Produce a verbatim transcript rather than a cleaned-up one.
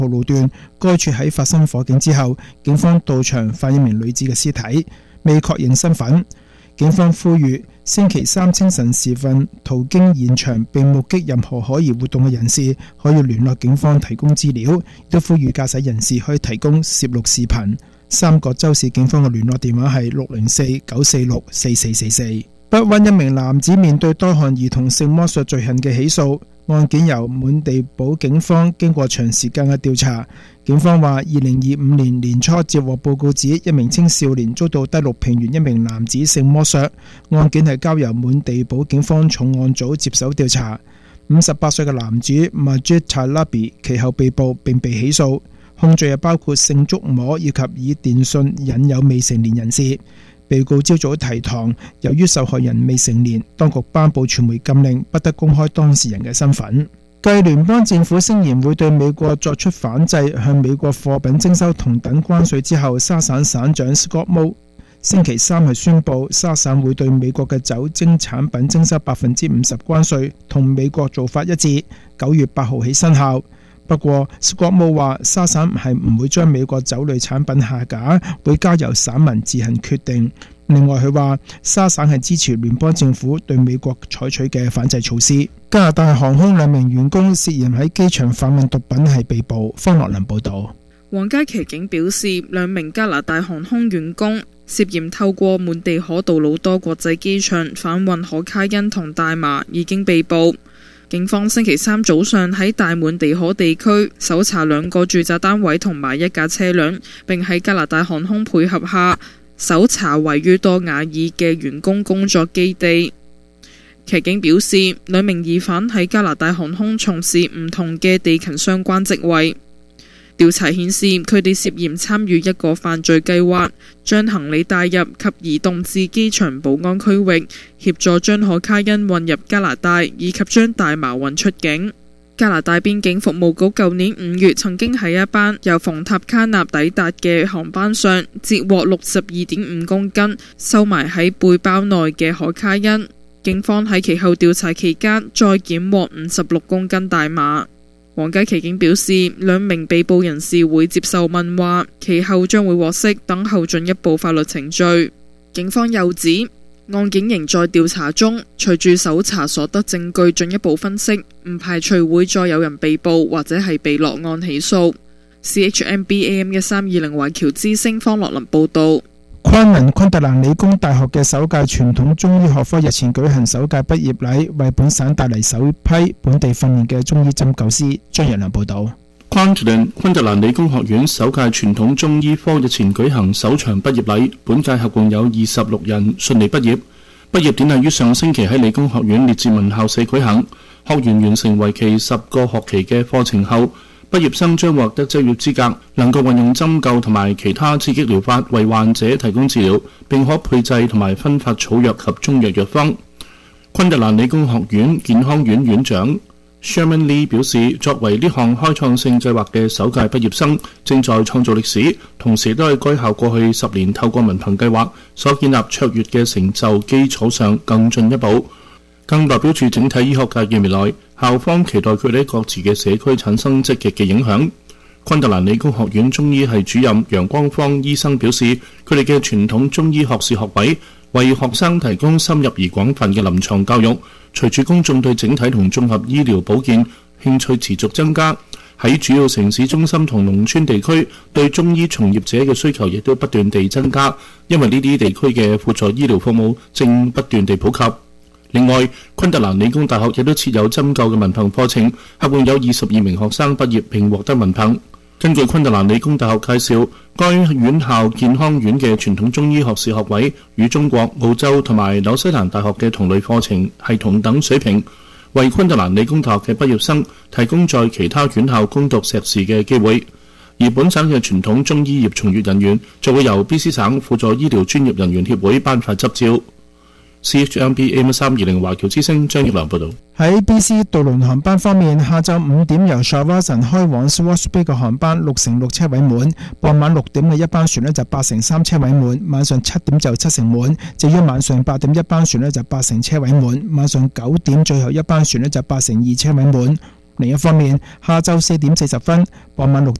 號路段，該處喺發生火警之後，警方到場發現一名女子嘅屍體，未確認身份。警方呼籲星期三清晨時分途經現場並目擊任何可疑活動嘅人士，可以聯絡警方提供資料，亦都呼籲駕駛人士可以提供攝錄視頻。三個州市警方嘅聯絡電話係六零四九四六四四四四。北灣一名男子面對多項兒童性剝削罪行嘅起訴，案件由滿地堡警方經過長時間嘅調查，警方話二零二五年年初接獲報告指一名青少年遭到低綠平原一名男子性剝削，案件係交由滿地堡警方重案組接手調查。五十八歲嘅男子 Majid Talabi 其後被捕並被起訴，控罪又包括性觸摸以及以電訊引誘未成年人士。被告朝早提堂，由於受害人未成年，當局頒布傳媒禁令，不得公開當事人嘅身份。繼聯邦政府聲言會對美國作出反制，向美國貨品徵收同等關稅之後，沙省省長 Scott Moe 星期三係宣布，沙省會對美國嘅酒精產品徵收百分之五十關稅，同美國做法一致，九月八號起生效。不過 Scott Moe 話沙省係唔會將美國酒類產品下架，會交由省民自行決定。另外佢話沙省係支持聯邦政府對美國採取嘅反制措施。加拿大航空兩名員工涉嫌喺機場販運毒品係被捕。方樂林報導。 皇家騎警表示，兩名加拿大航空員工涉嫌透過滿地可杜魯多國際機場販運可卡因同大麻，已經被捕。警方星期三早上喺大滿地可地區搜查兩個住宅單位同埋一架車輛，並喺加拿大航空配合下搜查位於多瓦爾嘅員工工作基地。騎警表示，兩名疑犯喺加拿大航空從事唔同嘅地勤相關職位。調查顯示，佢哋涉嫌參與一個犯罪計劃，將行李帶入及移動至機場保安區域，協助將可卡因運入加拿大，以及將大麻運出境。加拿大邊境服務局舊年五月曾經喺一班由馮塔卡納抵達嘅航班上截獲六十二點五公斤收埋喺背包內嘅可卡因。警方喺其後調查期間再檢獲五十六公斤大麻。皇家騎警表示，兩名被捕人士會接受問話，其後將會獲釋，等候進一步法律程序。警方又指，案件仍在調查中，隨住搜查所得證據進一步分析，唔排除會再有人被捕或者係被落案起訴。C H M B A M 一三二零華僑之聲方樂林報道。 昆明昆特蘭理工大學嘅首屆傳統中醫學科日前舉行首屆畢業禮，為本省帶嚟首批本地訓練嘅中醫針灸師。張仁良報道。 昆特蘭昆特蘭理工學院首屆傳統中醫科日前舉行首場畢業禮，本屆合共有二十六人順利畢業。畢業典禮於上星期喺理工學院列治文校舍舉行，學員完成為期十個學期嘅課程後，畢業生將獲得執業資格，能夠運用針灸同埋其他刺激療法為患者提供治療，並可配製同埋分發草藥及中藥藥方。昆特蘭理工學院健康院院長 Sherman Lee 表示，作為呢項開創性計劃嘅首屆畢業生，正在創造歷史，同時都喺該校過去十年透過文憑計劃所建立卓越嘅成就基礎上更進一步，更代表住整體醫學界嘅未來。校方期待佢哋喺各自嘅社區產生積極嘅影響。昆特蘭理工學院中醫系主任楊光芳醫生表示，佢哋嘅傳統中醫學士學位為學生提供深入而廣泛嘅臨床教育。隨住公眾對整體同綜合醫療保健興趣持續增加，喺主要城市中心同農村地區對中醫從業者嘅需求亦都不斷地增加，因為呢啲地區嘅輔助醫療服務正不斷地普及。另外，昆特蘭理工大學亦都設有針灸嘅文憑課程，合共有二十二名學生畢業並獲得文憑。根據昆特蘭理工大學介紹，該院校健康院嘅傳統中醫學士學位與中國、澳洲同埋紐西蘭大學嘅同類課程係同等水平，為昆特蘭理工大學嘅畢業生提供在其他院校攻讀碩士嘅機會。而本省嘅傳統中醫業從業人員就會由 B C 省輔助醫療專業人員協會頒發執照。C H M B A M 三二零華僑之聲張業良報道。 喺 B C 渡輪航班方面，下晝五點由 Shawson 開往 Swartz Bay 嘅航班六成六車位滿，傍晚六點嘅一班船呢就八成三車位滿，晚上七點就七成滿。至於晚上八點一班船呢就八成車位滿，晚上九點最後一班船呢就八成二車位滿。 另一方面，下晝四點四十分，傍晚六